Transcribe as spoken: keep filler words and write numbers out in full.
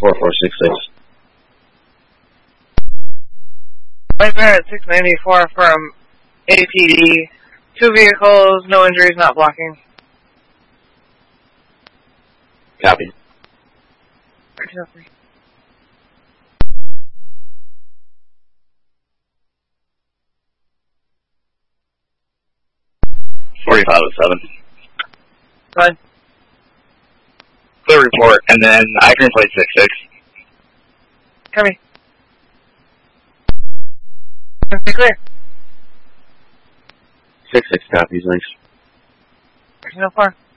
four four six six. White Bear at six ninety-four from A P D. Two vehicles, no injuries, not blocking. Copy. forty-five oh seven. Fine. Clear report, and then I can play six six. Coming. Okay, clear. six six copies, thanks. There's no far.